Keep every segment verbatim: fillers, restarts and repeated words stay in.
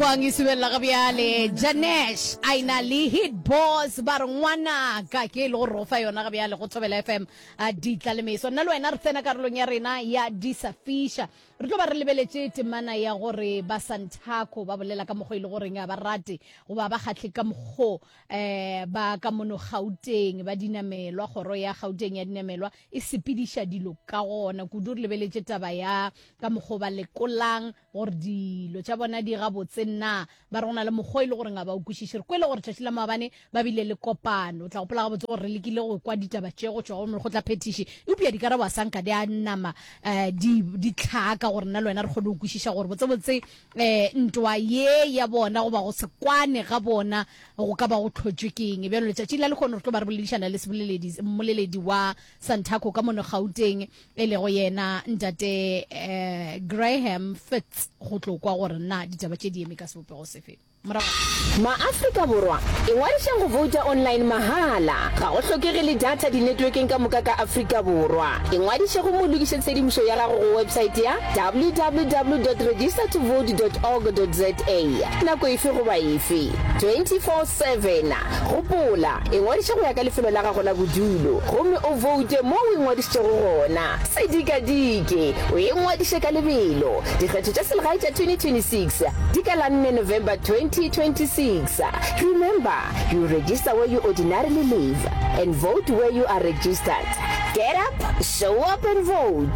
Wangisibela kabyale Janesh aina li hit boss barngwana ka ke lo rofa yona kabyale go tsobela F M a ditla le meso nna le wena re tsena karolong ya rena ya disafisha re tlo ba re lebeletse temana ya gore ba Santaco ba bolela ka mogo ile gore nga ba rate go ba ba khatle ka mogo eh ba ka mono Gauteng ba dinamelwa goro ya Gauteng ya dinamelwa e sepidisha dilo ka gona kudu re lebeletse taba ya ka mogo ba lekolang gore dilo tsa bona di gabotse na ba rona le mogo ile gore nga ba ukwishishe kwele gore tshila mabane ba bile le kopano tla gopola gabotse gore re lekile go kwa ditaba tshego tshego mo go tla petition e upia dikarabo sanka di a nnama eh di di tlhaka gore nna le wena re go ukwishisha gore botse botse eh ntwa ye ya bona go ba go se kwane ga bona go ka ba go tlhotswe keng e be le tshila le khone re tlo ba re bolelishana le sebuleledi mmoleledi wa Santaco ka mono Gauteng e le go yena ntate eh Graham Fitz go tlo kwa gore na ditaba tse di eme ka sebopego sefe Ma-Afrika Borwa e ngwadisha go vota online mahala ga go hlokege le data di networking ka moka ka Afrika Borwa e ngwadisha go molukishe tshedimošo ya gago go website ya w w w dot register to vote dot org dot za nako efe go ba efe twenty-four seven gopola e ngwadisha go ya ka lefelo la gago la bodulo gomme o vote mo o ngwadishe go gona sedikadike o e ngwadishe ka lebelo dikgetho tša selegae tša twenty twenty-six di ka la nne November twenty twenty-six. Remember, you register where you ordinarily live and vote where you are registered. Get up, show up and vote.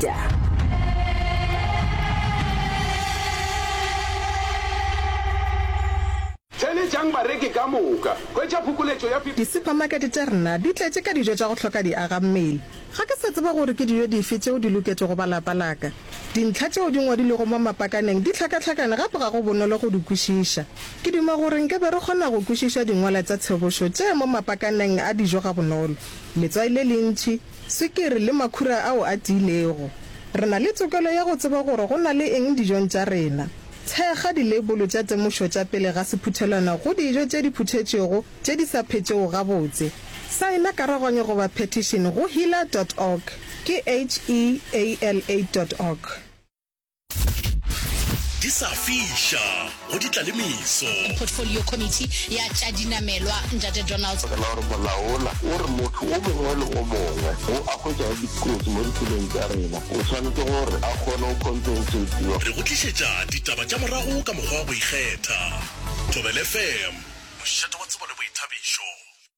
Di supermarket tsa rena di tletse ka dijo tsa go tlhoka di aga mmele ga ke se tseba gore ke dijo di fetse o di loketse go bala palaka dintlha tse o di ngwadile go mo mapakaneng di tlhakatlhakana gape ga go bonolo go di kwishisha ke dima gore nke be re gona go kwishisha dingwala tsa tshebosho tse mo mapakaneng a dijo ga bonolo letswai le lentši sekere le makhura ao a tiilego rena le tsokelo ya go tseba gore go na le eng dijong tsa rena tshega di label tša temošo tša pele ga sephuthelwana go dijo tše di phuthetšego tše di sa phetšego gabotse saena karaganyo go ba petition go healer dot org ke h e a l a dot org disafisha go ditla le miso portfolio committee ya tša dinamelwa ntate Donald ka la gore molaola o re motho o mongwe le o mongwe o a go ja dikotsi mo ditseleng tsa rena o tshwanetse gore a kgone go compensatiwa re go tlišetša ditaba tša morago ka mokgwa wa go ikgetha Thobela F M mošate wa tsebo le boithabišo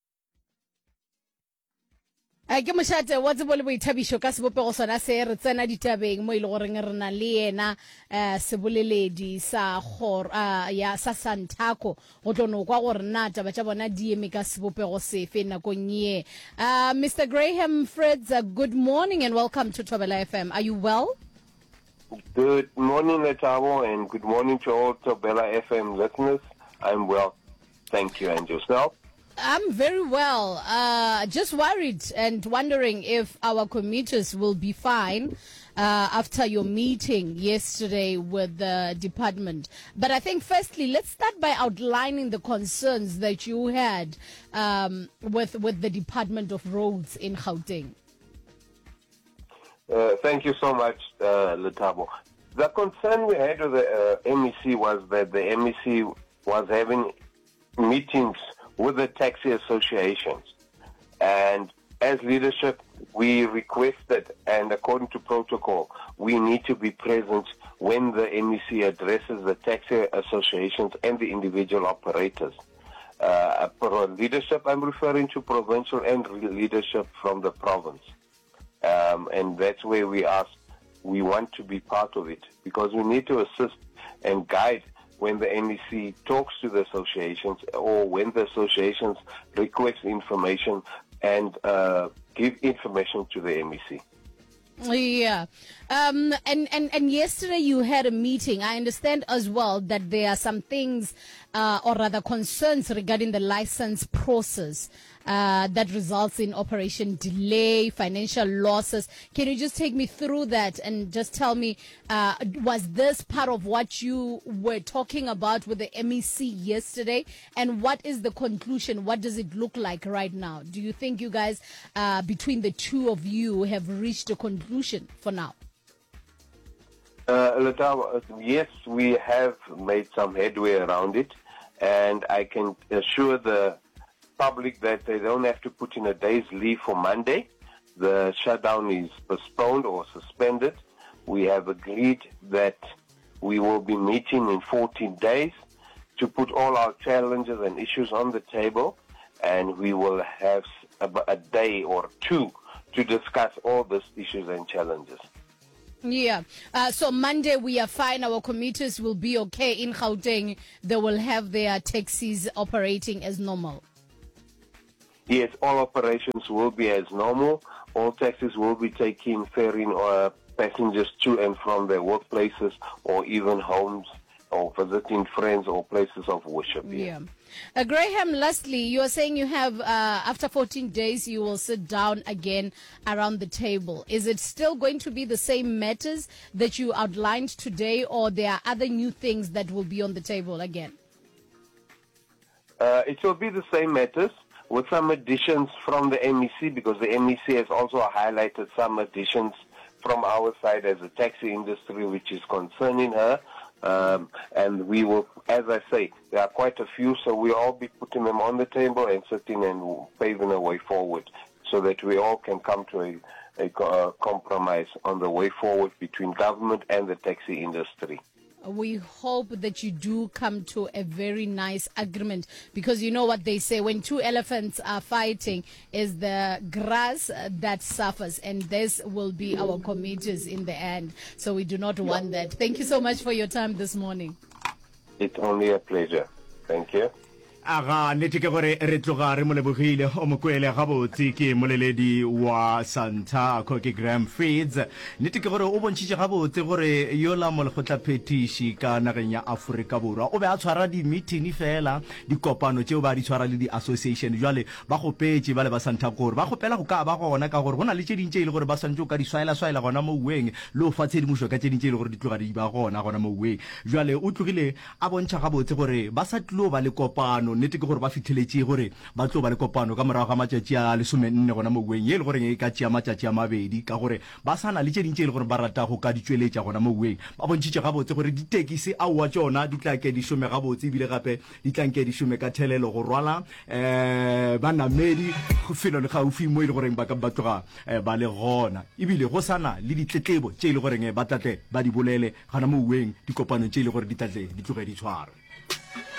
a ke mošate wa tsebo le boithabišo ka sebopego sona se re tsena ditabeng mo ile gore re na le yena eh seboleledi sa gor ya sa Santaco go tlono kwa gore na taba tša bona di eme ka sebopego sefe nakong ye uh Mister Graham Fritz, uh, good morning and welcome to Thobela F M. Are you well? Good morning, Letabo, and good morning to all Thobela F M listeners. I'm well, thank you. And yourself? I'm very well. Uh, just worried and wondering if our commuters will be fine uh, after your meeting yesterday with the department. But I think firstly, let's start by outlining the concerns that you had um, with with the Department of Roads in Gauteng. Uh, thank you so much, uh, Letabo. The concern we had with the uh, M E C was that the M E C was having meetings with the taxi associations. And as leadership, we requested, and according to protocol, we need to be present when the M E C addresses the taxi associations and the individual operators. Uh, for leadership, I'm referring to provincial and leadership from the province. Um, and that's where we ask, we want to be part of it, because we need to assist and guide when the M E C talks to the associations or when the associations request information and uh, give information to the M E C. Yeah. Um, and, and, and yesterday you had a meeting. I understand as well that there are some things, uh, or rather concerns regarding the license process, uh, that results in operation delay, financial losses. Can you just take me through that and just tell me, uh, was this part of what you were talking about with the M E C yesterday? And what is the conclusion? What does it look like right now? Do you think you guys, uh, between the two of you have reached a conclusion for now? Uh, Letaba, yes, we have made some headway around it, and I can assure the public that they don't have to put in a day's leave for Monday. The shutdown is postponed or suspended. We have agreed that we will be meeting in fourteen days to put all our challenges and issues on the table, and we will have a, a day or two to discuss all these issues and challenges. Yeah. Uh, so Monday we are fine. Our commuters will be okay in Gauteng. They will have their taxis operating as normal. Yes, all operations will be as normal. All taxis will be taking ferrying uh, passengers to and from their workplaces or even homes or visiting friends or places of worship. Yeah. Uh, Graham, lastly, you are saying you have, uh, after fourteen days, you will sit down again around the table. Is it still going to be the same matters that you outlined today, or there are other new things that will be on the table again? Uh, it will be the same matters with some additions from the M E C, because the M E C has also highlighted some additions from our side as a taxi industry, which is concerning her. Um, and we will, as I say, there are quite a few, so we'll all be putting them on the table and sitting and paving a way forward so that we all can come to a, a, a compromise on the way forward between government and the taxi industry. We hope that you do come to a very nice agreement, because you know what they say, when two elephants are fighting, is the grass that suffers, and this will be our commuters in the end. So we do not want that. Thank you so much for your time this morning. It's only a pleasure. Thank you. aga nete ke gore re tloga re molebogile o mokwele ga botse ke moleledi wa Santa ko ke Graham Feeds. Nete ke gore o bontšitše ga botse gore yo la molekgotla phetiši ka nageng ya Afrika Borwa o be a tshwara di meeting fela di kopano tšeo ba di tshwara le di association jwale ba go petse ba le ba Santa gore ba go pela go ka ba gona ka gore gona le tše dintše ile gore ba santse ka di swaela swaela gona mo ueng le o fa tshedimušo ka tše dintše ile gore di tloga di ba gona gona mo ueng jwale o tlogile a bontšha ga botse gore ba sa tlo ba le kopano nete ke gore ba fitlheletse gore ba tlo ba le kopano ka morago ga matšatši a lesomenne gona mo ueng ye le gore e ka tšea matšatši a mabedi ka gore ba sana le tše dintše le gore ba rata go ka di tšweletša gona mo ueng ba bontšitše ga botse gore ditekisi aowa tšona di tla ke di šome ga botse ebile gape di tla nke di šome ka thelelo go rwala um banamedi go felo le gaufi mo e le goreng ba ka ba tloga ba le gona ebile go sana le ditletlebo tše e le goreng ba tlatle ba di bolele gona mo ueng dikopanong tše e le gore di tlatle di tloge di tshware.